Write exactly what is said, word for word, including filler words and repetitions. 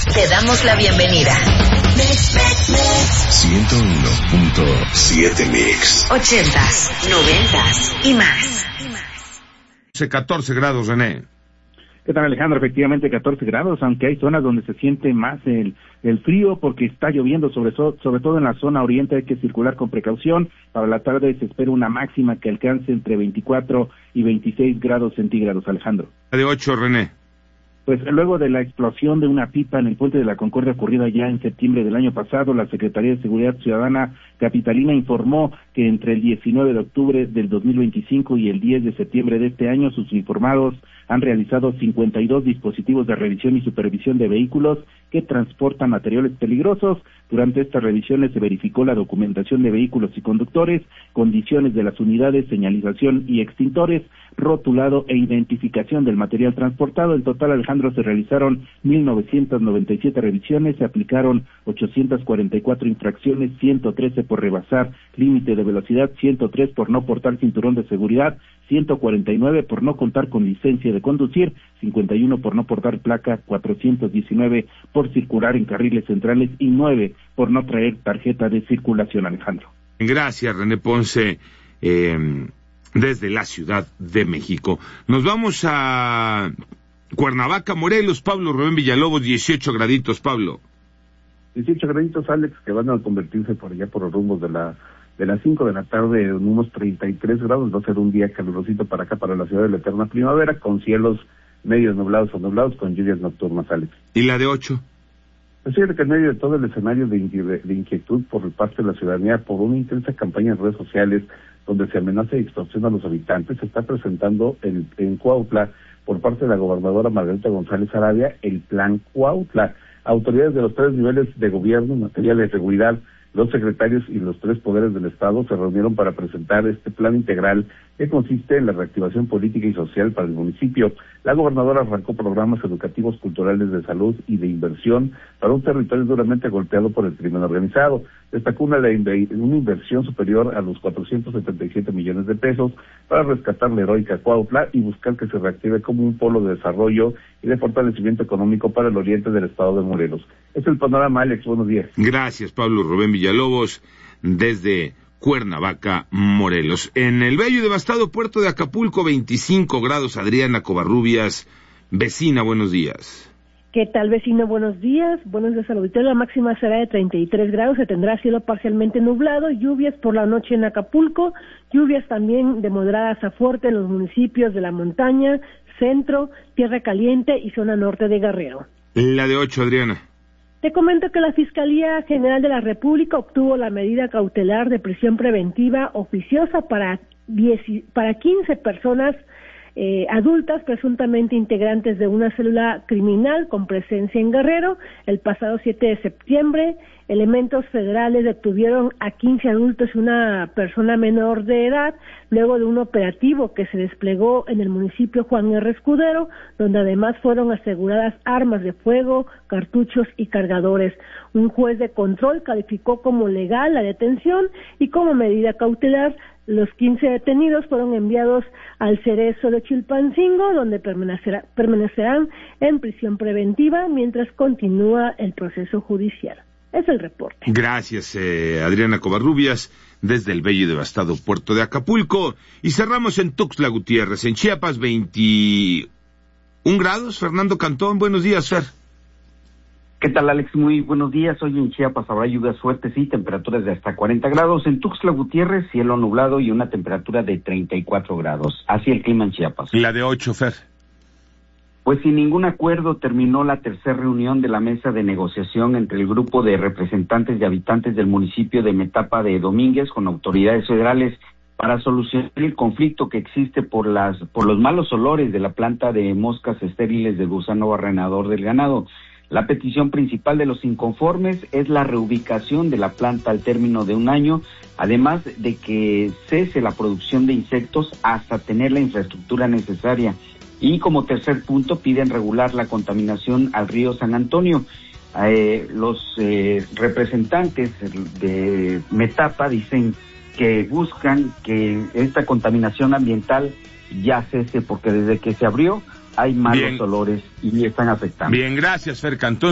Te damos la bienvenida. ciento uno punto siete Mix. Ochentas, noventas y más. catorce grados, René. ¿Qué tal, Alejandro? Efectivamente catorce grados, aunque hay zonas donde se siente más el, el frío porque está lloviendo, sobre, so, sobre todo en la zona oriente. Hay que circular con precaución. Para la tarde se espera una máxima que alcance entre veinticuatro y veintiséis grados centígrados, Alejandro. De ocho, René. Pues luego de la explosión de una pipa en el Puente de la Concordia ocurrida ya en septiembre del año pasado, la Secretaría de Seguridad Ciudadana capitalina informó que entre el diecinueve de octubre del dos mil veinticinco y el diez de septiembre de este año, sus uniformados han realizado cincuenta y dos dispositivos de revisión y supervisión de vehículos que transportan materiales peligrosos. Durante estas revisiones se verificó la documentación de vehículos y conductores, condiciones de las unidades, señalización y extintores, rotulado e identificación del material transportado. En total, Alejandro, se realizaron mil novecientas noventa y siete revisiones, se aplicaron ochocientas cuarenta y cuatro infracciones, ciento trece por rebasar límite de velocidad, ciento tres por no portar cinturón de seguridad, ciento cuarenta y nueve por no contar con licencia de conducir, cincuenta y uno por no portar placa, cuatrocientos diecinueve por circular en carriles centrales y nueve por no traer tarjeta de circulación, Alejandro. Gracias, René Ponce, eh, desde la Ciudad de México. Nos vamos a Cuernavaca, Morelos. Pablo Rubén Villalobos, dieciocho graditos, Pablo. dieciocho graditos, Alex, que van a convertirse por allá por los rumbos de la de las cinco de la tarde en unos treinta y tres grados. Va a ser un día calurosito para acá, para la ciudad de la eterna primavera, con cielos medios nublados o nublados, con lluvias nocturnas, Alex. ¿Y la de ocho? Es cierto que en medio de todo el escenario de, inqui- de inquietud por parte de la ciudadanía por una intensa campaña en redes sociales donde se amenaza y extorsiona a los habitantes, se está presentando en, en Cuautla, por parte de la gobernadora Margarita González Arabia, el Plan Cuautla. Autoridades de los tres niveles de gobierno en materia de seguridad, los secretarios y los tres poderes del Estado se reunieron para presentar este plan integral que consiste en la reactivación política y social para el municipio. La gobernadora arrancó programas educativos, culturales, de salud y de inversión para un territorio duramente golpeado por el crimen organizado. Destacó una, una inversión superior a los cuatrocientos setenta y siete millones de pesos para rescatar la heroica Cuautla y buscar que se reactive como un polo de desarrollo y de fortalecimiento económico para el oriente del estado de Morelos. Es el panorama, Alex. Buenos días. Gracias, Pablo Rubén Villalobos, desde Cuernavaca, Morelos. En el bello y devastado puerto de Acapulco, veinticinco grados. Adriana Covarrubias, vecina, buenos días. ¿Qué tal, vecino? Buenos días. Buenos días al auditorio. La máxima será de treinta y tres grados. Se tendrá cielo parcialmente nublado, lluvias por la noche en Acapulco, lluvias también de moderadas a fuerte en los municipios de La Montaña, Centro, Tierra Caliente y zona norte de Guerrero. La de ocho, Adriana. Te comento que la Fiscalía General de la República obtuvo la medida cautelar de prisión preventiva oficiosa para diez, para quince personas eh, adultas presuntamente integrantes de una célula criminal con presencia en Guerrero. El pasado siete de septiembre, elementos federales detuvieron a quince adultos y una persona menor de edad, luego de un operativo que se desplegó en el municipio Juan R. Escudero, donde además fueron aseguradas armas de fuego, cartuchos y cargadores. Un juez de control calificó como legal la detención y como medida cautelar los quince detenidos fueron enviados al Cerezo de Chilpancingo, donde permanecerá, permanecerán en prisión preventiva mientras continúa el proceso judicial. Es el reporte. Gracias, eh, Adriana Covarrubias, desde el bello y devastado puerto de Acapulco. Y cerramos en Tuxtla Gutiérrez, en Chiapas, veintiún grados. Fernando Cantón, buenos días, Fer. ¿Qué tal, Alex? Muy buenos días. Hoy en Chiapas habrá lluvias fuertes y temperaturas de hasta cuarenta grados. En Tuxtla Gutiérrez, cielo nublado y una temperatura de treinta y cuatro grados. Así el clima en Chiapas. La de ocho, Fer. Pues sin ningún acuerdo terminó la tercera reunión de la mesa de negociación entre el grupo de representantes y habitantes del municipio de Metapa de Domínguez con autoridades federales para solucionar el conflicto que existe por las por los malos olores de la planta de moscas estériles del gusano barrenador del ganado. La petición principal de los inconformes es la reubicación de la planta al término de un año, además de que cese la producción de insectos hasta tener la infraestructura necesaria. Y como tercer punto piden regular la contaminación al río San Antonio. Eh, los eh, representantes de Metapa dicen que buscan que esta contaminación ambiental ya cese porque desde que se abrió hay malos Bien. olores y están afectando. Bien, gracias, Fer Cantón.